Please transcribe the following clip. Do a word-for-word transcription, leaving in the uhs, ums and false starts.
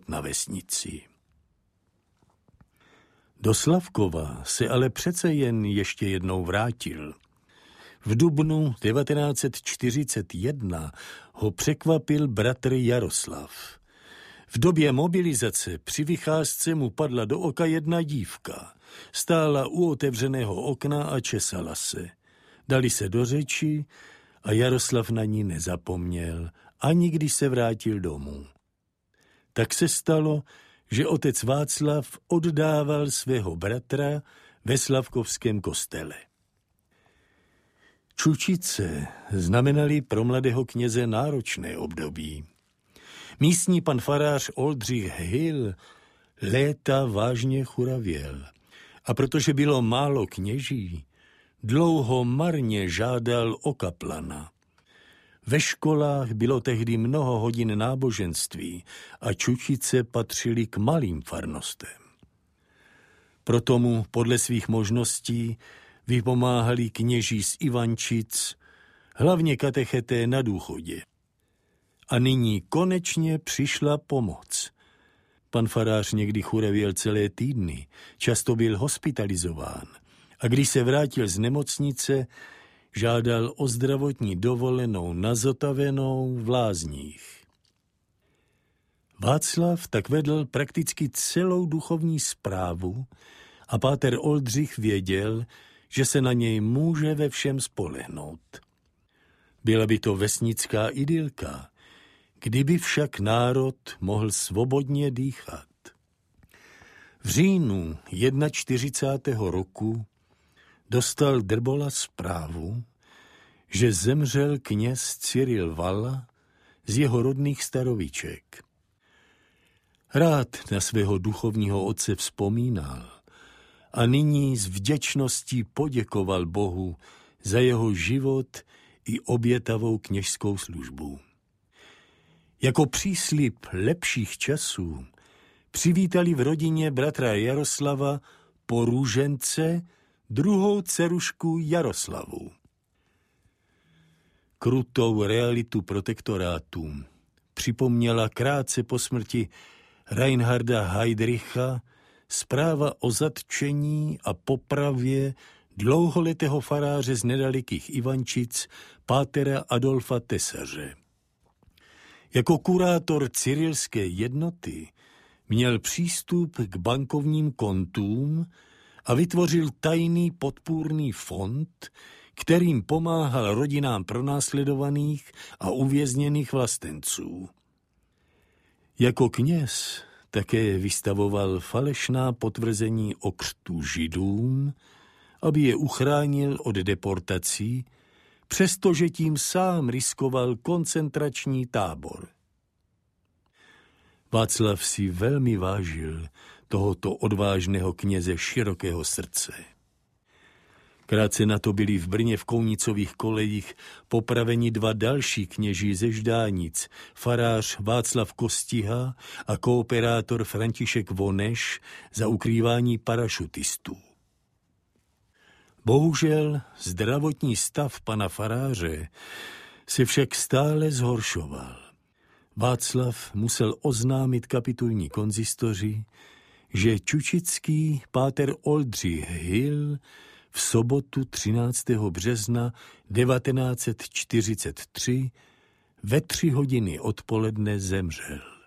život na vesnici. Do Slavkova se ale přece jen ještě jednou vrátil. V dubnu devatenáct set čtyřicet jedna ho překvapil bratr Jaroslav. V době mobilizace při vycházce mu padla do oka jedna dívka. Stála u otevřeného okna a česala se. Dali se do řeči a Jaroslav na ní nezapomněl, ani když se vrátil domů. Tak se stalo, že otec Václav oddával svého bratra ve Slavkovském kostele. Čučice znamenaly pro mladého kněze náročné období. Místní pan farář Oldřich Hill léta vážně churavěl a protože bylo málo kněží, dlouho marně žádal o kaplana. Ve školách bylo tehdy mnoho hodin náboženství a Čučice patřily k malým farnostem. Proto mu podle svých možností vypomáhali kněží z Ivančic, hlavně katecheté na Důchodě. A nyní konečně přišla pomoc. Pan farář někdy churavěl celé týdny, často byl hospitalizován a když se vrátil z nemocnice, žádal o zdravotní dovolenou na Zotavenou v Lázních. Václav tak vedl prakticky celou duchovní správu a páter Oldřich věděl, že se na něj může ve všem spolehnout. Byla by to vesnická idylka, kdyby však národ mohl svobodně dýchat. V říjnu čtyřicátého prvního roku dostal Drbola zprávu, že zemřel kněz Cyril Vala z jeho rodných Staroviček. Rád na svého duchovního otce vzpomínal a nyní s vděčností poděkoval Bohu za jeho život i obětavou kněžskou službu. Jako příslib lepších časů přivítali v rodině bratra Jaroslava po růžence druhou dcerušku Jaroslavu. Krutou realitu protektorátu připomněla krátce po smrti Reinharda Heydricha zpráva o zatčení a popravě dlouholetého faráře z nedalekých Ivančic pátera Adolfa Tesaře. Jako kurátor cyrilské jednoty měl přístup k bankovním kontům a vytvořil tajný podpůrný fond, kterým pomáhal rodinám pronásledovaných a uvězněných vlastenců. Jako kněz také vystavoval falešná potvrzení o křtu židům, aby je uchránil od deportací, přestože tím sám riskoval koncentrační tábor. Václav si velmi vážil tohoto odvážného kněze širokého srdce. Krátce na to byli v Brně v Kounicových kolejích popraveni dva další kněží ze Ždánic, farář Václav Kostiha a kooperátor František Voneš za ukrývání parašutistů. Bohužel zdravotní stav pana faráře se však stále zhoršoval. Václav musel oznámit kapitulní konzistoři, že čučický páter Oldřich Hill v sobotu třináctého března devatenáct set čtyřicet tři ve tři hodiny odpoledne zemřel.